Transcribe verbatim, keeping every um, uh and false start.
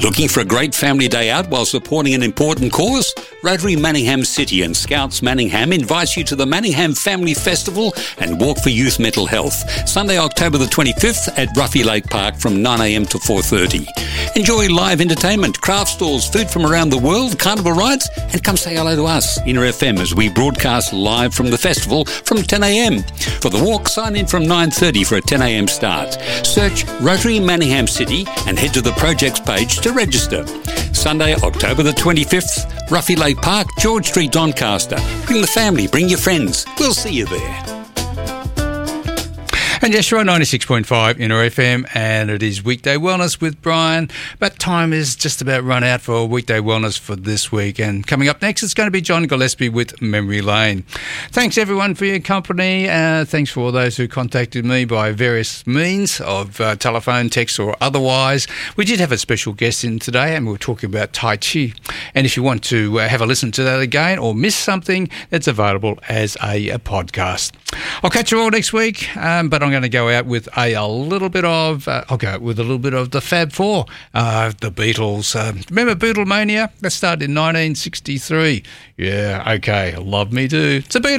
Looking for a great family day out while supporting an important cause? Rotary Manningham City and Scouts Manningham invites you to the Manningham Family Festival and Walk for Youth Mental Health, Sunday, October the twenty-fifth at Ruffy Lake Park from nine a m to four thirty. Enjoy live entertainment, craft stalls, food from around the world, carnival rides, and come say hello to us, Inner F M, as we broadcast live from the festival from ten a m. For the walk, sign in from nine thirty for a ten a m start. Search Rotary Manningham City and head to the projects page to register. Sunday, October the twenty-fifth, Ruffy Lake Park, George Street, Doncaster. Bring the family, bring your friends. We'll see you there. And yes, you're on ninety-six point five Inner F M, and it is Weekday Wellness with Brian. But time is just about run out for Weekday Wellness for this week. And coming up next, it's going to be John Gillespie with Memory Lane. Thanks, everyone, for your company. Uh, thanks for all those who contacted me by various means of uh, telephone, text, or otherwise. We did have a special guest in today, and we were talking about Tai Chi. And if you want to uh, have a listen to that again or miss something, it's available as a, a podcast. I'll catch you all next week, um, but I'm going to go out with a, a little bit of, uh, I'll go out with a little bit of the Fab Four, uh, the Beatles. Uh, remember Beatlemania? That started in nineteen sixty-three. Yeah, okay, love me too. It's a Beatles.